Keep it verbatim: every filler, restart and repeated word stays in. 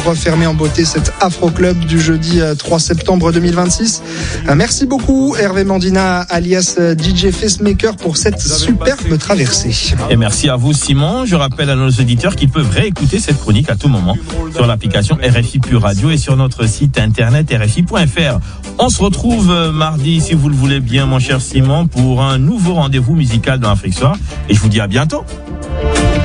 Refermer en beauté cet Afro Club du jeudi trois septembre deux mille vingt-six. Merci beaucoup Hervé Mandina alias D J Facemaker pour cette superbe traversée. Et merci à vous Simon. Je rappelle à nos auditeurs qu'ils peuvent réécouter cette chronique à tout moment sur l'application R F I Pure Radio et sur notre site internet R F I point F R. On se retrouve mardi si vous le voulez bien mon cher Simon pour un nouveau rendez-vous musical dans Afrique Soir et je vous dis à bientôt.